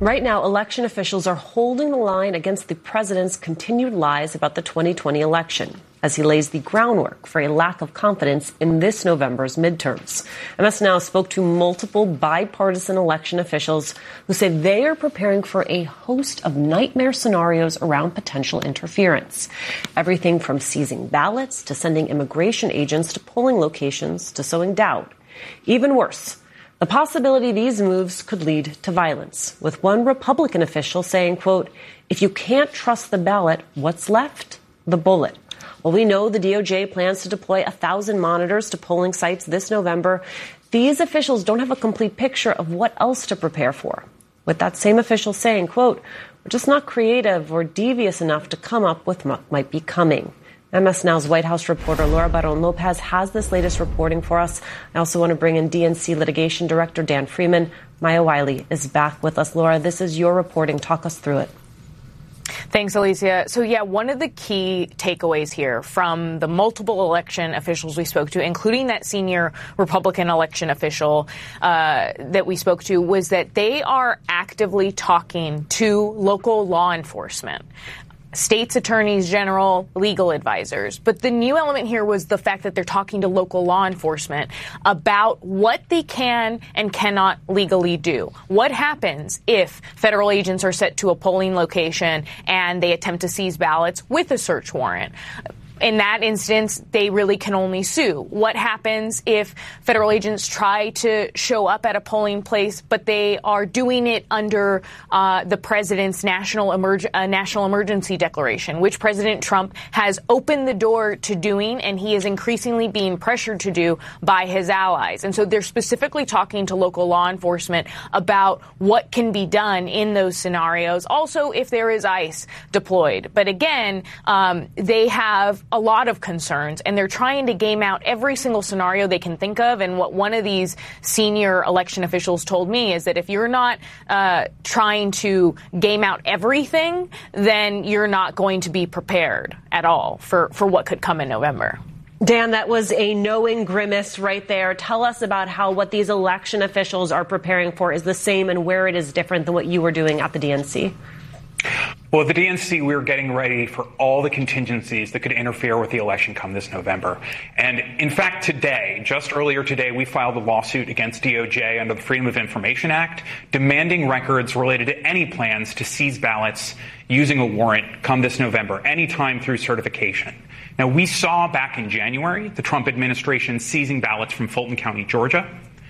Right now, election officials are holding the line against the president's continued lies about the 2020 election as he lays the groundwork for a lack of confidence in this November's midterms. MS Now spoke to multiple bipartisan election officials who say they are preparing for a host of nightmare scenarios around potential interference. Everything from seizing ballots to sending immigration agents to polling locations to sowing doubt. Even worse, the possibility these moves could lead to violence, with one Republican official saying, quote, "If you can't trust the ballot, what's left? The bullet." Well, we know the DOJ plans to deploy 1,000 monitors to polling sites this November. These officials don't have a complete picture of what else to prepare for, with that same official saying, quote, "We're just not creative or devious enough to come up with what might be coming." MS Now's White House reporter Laura Barron Lopez has this latest reporting for us. I also want to bring in DNC Litigation Director Dan Freeman. Maya Wiley is back with us. Laura, this is your reporting. Talk us through it. Thanks, Alicia. So, one of the key takeaways here from the multiple election officials we spoke to, including that senior Republican election official that we spoke to, was that they are actively talking to local law enforcement, states attorneys general, legal advisors. But the new element here was the fact that they're talking to local law enforcement about what they can and cannot legally do. What happens if federal agents are sent to a polling location and they attempt to seize ballots with a search warrant? In that instance, they really can only sue. What happens if federal agents try to show up at a polling place, but they are doing it under the president's national emergency declaration, which President Trump has opened the door to doing, and he is increasingly being pressured to do by his allies. And so they're specifically talking to local law enforcement about what can be done in those scenarios. Also, if there is ICE deployed. But again, they have a lot of concerns, and they're trying to game out every single scenario they can think of. And what one of these senior election officials told me is that if you're not trying to game out everything, then you're not going to be prepared at all for what could come in November. Dan, that was a knowing grimace right there. Tell us about how what these election officials are preparing for is the same and where it is different than what you were doing at the DNC. Well, at the DNC, we were getting ready for all the contingencies that could interfere with the election come this November. And in fact, just earlier today, we filed a lawsuit against DOJ under the Freedom of Information Act, demanding records related to any plans to seize ballots using a warrant come this November, anytime through certification. Now, we saw back in January the Trump administration seizing ballots from Fulton County, Georgia.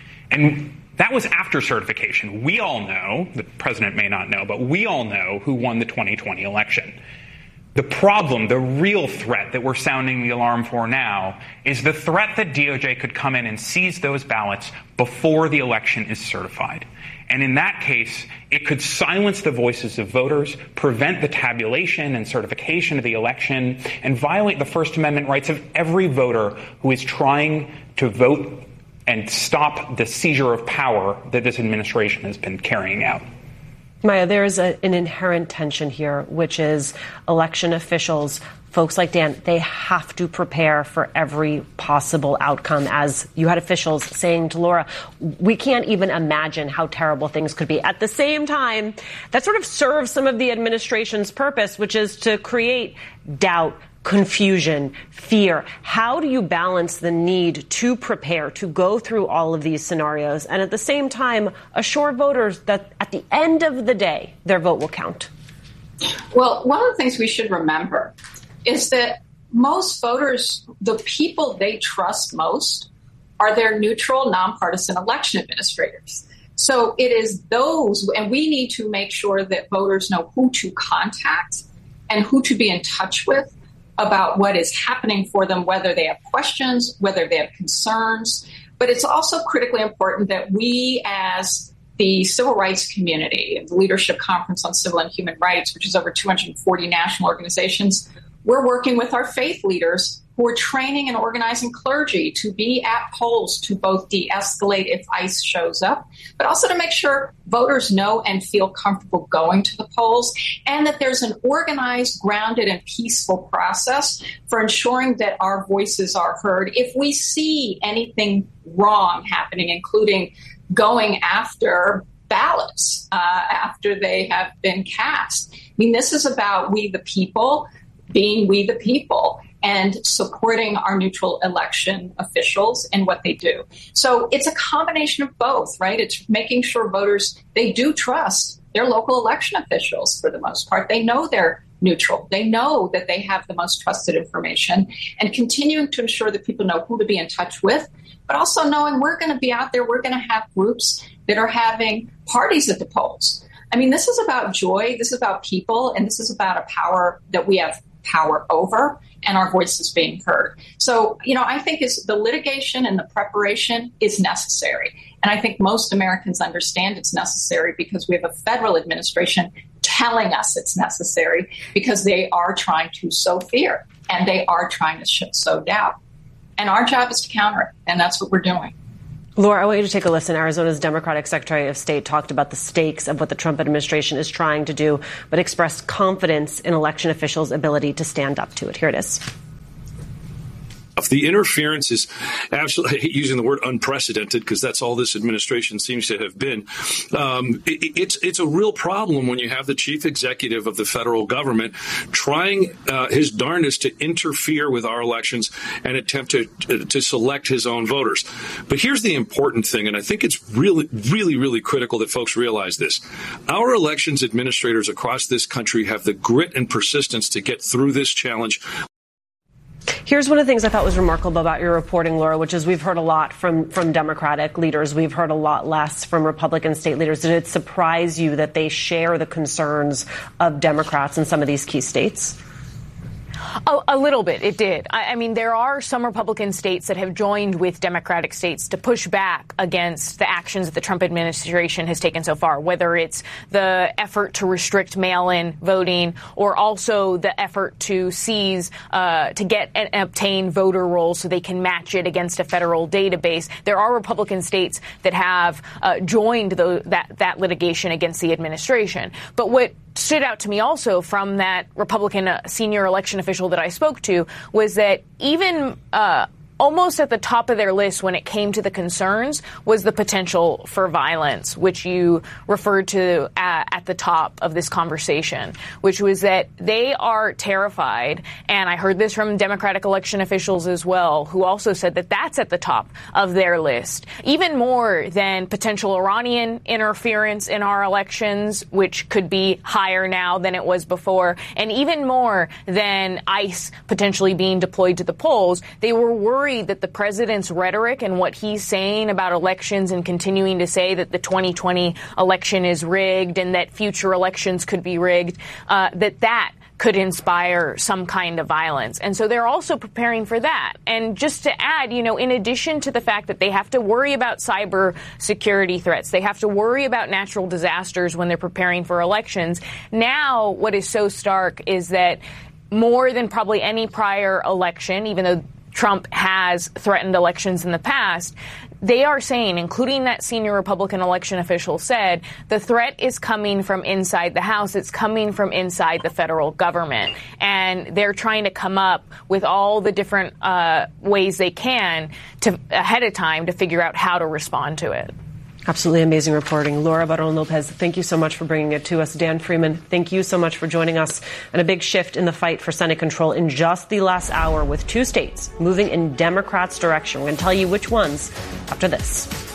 And that was after certification. We all know, the president may not know, but we all know who won the 2020 election. The problem, the real threat that we're sounding the alarm for now, is the threat that DOJ could come in and seize those ballots before the election is certified. And in that case, it could silence the voices of voters, prevent the tabulation and certification of the election, and violate the First Amendment rights of every voter who is trying to vote and stop the seizure of power that this administration has been carrying out. Maya, there is an inherent tension here, which is election officials, folks like Dan, they have to prepare for every possible outcome. As you had officials saying to Laura, we can't even imagine how terrible things could be. At the same time, that sort of serves some of the administration's purpose, which is to create doubt, confusion, fear. How do you balance the need to prepare, to go through all of these scenarios, and at the same time assure voters that at the end of the day, their vote will count? Well, one of the things we should remember is that most voters, the people they trust most, are their neutral, nonpartisan election administrators. So it is those, and we need to make sure that voters know who to contact and who to be in touch with about what is happening for them, whether they have questions, whether they have concerns. But it's also critically important that we, as the civil rights community, the Leadership Conference on Civil and Human Rights, which is over 240 national organizations, we're working with our faith leaders who are training and organizing clergy to be at polls to both de-escalate if ICE shows up, but also to make sure voters know and feel comfortable going to the polls, and that there's an organized, grounded, and peaceful process for ensuring that our voices are heard. If we see anything wrong happening, including going after ballots, after they have been cast. I mean, this is about we the people being we the people and supporting our neutral election officials and what they do. So it's a combination of both, right? It's making sure voters, they do trust their local election officials for the most part. They know they're neutral. They know that they have the most trusted information, and continuing to ensure that people know who to be in touch with, but also knowing we're going to be out there, we're going to have groups that are having parties at the polls. I mean, this is about joy, this is about people, and this is about a power that we have power over and our voices being heard. So, I think the litigation and the preparation is necessary. And I think most Americans understand it's necessary because we have a federal administration telling us it's necessary because they are trying to sow fear and they are trying to sow doubt. And our job is to counter it. And that's what we're doing. Laura, I want you to take a listen. Arizona's Democratic Secretary of State talked about the stakes of what the Trump administration is trying to do, but expressed confidence in election officials' ability to stand up to it. Here it is. The interference is absolutely, I hate using the word unprecedented because that's all this administration seems to have been. It's a real problem when you have the chief executive of the federal government trying his darndest to interfere with our elections and attempt to select his own voters. But here's the important thing, and I think it's really, really, really critical that folks realize this. Our elections administrators across this country have the grit and persistence to get through this challenge. Here's one of the things I thought was remarkable about your reporting, Laura, which is we've heard a lot from Democratic leaders. We've heard a lot less from Republican state leaders. Did it surprise you that they share the concerns of Democrats in some of these key states? Oh, a little bit. It did. I mean, there are some Republican states that have joined with Democratic states to push back against the actions that the Trump administration has taken so far, whether it's the effort to restrict mail-in voting or also the effort to seize, to get and obtain voter rolls so they can match it against a federal database. There are Republican states that have joined that litigation against the administration. But what stood out to me also from that Republican senior election official that I spoke to was that even almost at the top of their list when it came to the concerns was the potential for violence, which you referred to at the top of this conversation, which was that they are terrified. And I heard this from Democratic election officials as well, who also said that that's at the top of their list, even more than potential Iranian interference in our elections, which could be higher now than it was before, and even more than ICE potentially being deployed to the polls. They were worried that the president's rhetoric and what he's saying about elections and continuing to say that the 2020 election is rigged and that future elections could be rigged, that could inspire some kind of violence. And so they're also preparing for that. And just to add, in addition to the fact that they have to worry about cyber security threats, they have to worry about natural disasters when they're preparing for elections. Now, what is so stark is that more than probably any prior election, even though Trump has threatened elections in the past, they are saying, including that senior Republican election official said, the threat is coming from inside the House. It's coming from inside the federal government. And they're trying to come up with all the different ways they can to ahead of time to figure out how to respond to it. Absolutely amazing reporting. Laura Barron-Lopez, thank you so much for bringing it to us. Dan Freeman, thank you so much for joining us. And a big shift in the fight for Senate control in just the last hour with two states moving in Democrats' direction. We're going to tell you which ones after this.